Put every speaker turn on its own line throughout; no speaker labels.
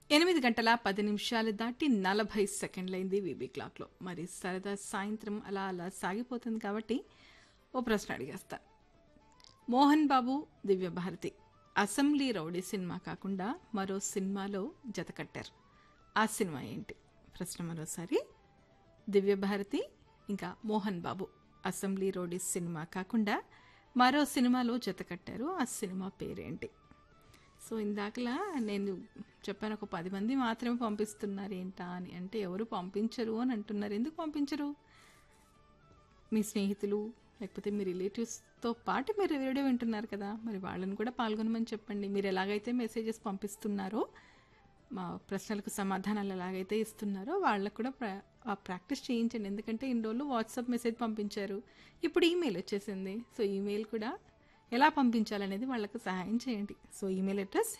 8:10 దాటి 40 సెకండ్లైంది వీబీ క్లాక్లో. మరి సరదా సాయంత్రం అలా అలా సాగిపోతుంది కాబట్టి ఓ ప్రశ్న అడిగేస్తా. Mohan Babu, Divya Bharati assembly rowdy cinema కాకుండా మరో సినిమాలో జత కట్టారు. ఆ సినిమా ఏంటి? ప్రశ్న మరోసారి. దివ్యభారతి ఇంకా Mohan Babu assembly rowdy cinema కాకుండా మరో సినిమాలో జత కట్టారు. ఆ సినిమా పేరేంటి? సో ఇందాకలా నేను చెప్పాను, ఒక 10 మంది మాత్రమే పంపిస్తున్నారు ఏంటా అని. అంటే ఎవరు పంపించరు అని అంటున్నారు. ఎందుకు పంపించరు? మీ స్నేహితులు లేకపోతే మీ రిలేటివ్స్తో పాటు మీరు రేడియో వింటున్నారు కదా, మరి వాళ్ళని కూడా పాల్గొనమని చెప్పండి. మీరు ఎలాగైతే మెసేజెస్ పంపిస్తున్నారో, మా ప్రశ్నలకు సమాధానాలు ఎలాగైతే ఇస్తున్నారో వాళ్ళకు కూడా ప్రాక్టీస్ చేయించండి. ఎందుకంటే ఇన్ని రోజులు వాట్సాప్ మెసేజ్ పంపించారు, ఇప్పుడు ఈమెయిల్ వచ్చేసింది. సో ఈమెయిల్ కూడా ఎలా పంపించాలనేది వాళ్ళకు సహాయం చేయండి. So email address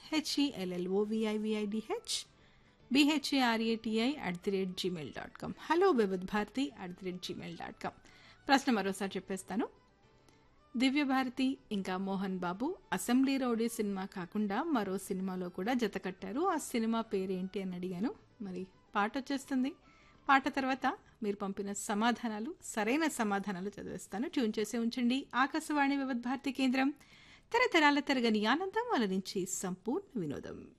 hellovividbhati@gmail.com, hellovividbharati@gmail.com. ప్రశ్న మరోసారి చెప్పేస్తాను. దివ్యభారతి ఇంకా Mohan Babu assembly rowdy cinema కాకుండా మరో సినిమాలో కూడా జత కట్టారు. ఆ సినిమా పేరేంటి అని అడిగాను. మరి పాట వచ్చేస్తుంది. పాట తర్వాత మీరు పంపిన సమాధానాలు, సరైన సమాధానాలు చదివేస్తాను. ట్యూన్ చేసి ఉంచండి. ఆకాశవాణి వివిధ భారతి కేంద్రం, తరతరాల తరగని ఆనందం, అలరించి సంపూర్ణ వినోదం.